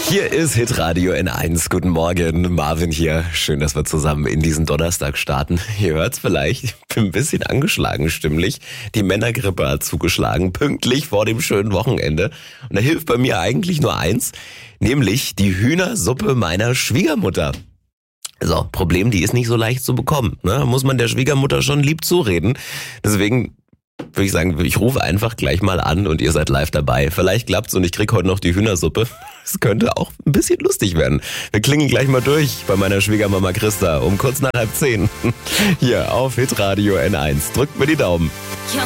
Hier ist Hitradio N1. Guten Morgen, Marvin hier. Schön, dass wir zusammen in diesen Donnerstag starten. Ihr hört's vielleicht, ich bin ein bisschen angeschlagen stimmlich. Die Männergrippe hat zugeschlagen, pünktlich vor dem schönen Wochenende. Und da hilft bei mir eigentlich nur eins, nämlich die Hühnersuppe meiner Schwiegermutter. So, Problem, die ist nicht so leicht zu bekommen. Ne? Da muss man der Schwiegermutter schon lieb zureden. Deswegen würde ich sagen, ich rufe einfach gleich mal an und ihr seid live dabei. Vielleicht klappt's und ich krieg heute noch die Hühnersuppe. Es könnte auch ein bisschen lustig werden. Wir klingen gleich mal durch bei meiner Schwiegermama Christa um kurz nach 9:30. Hier auf Hitradio N1. Drückt mir die Daumen.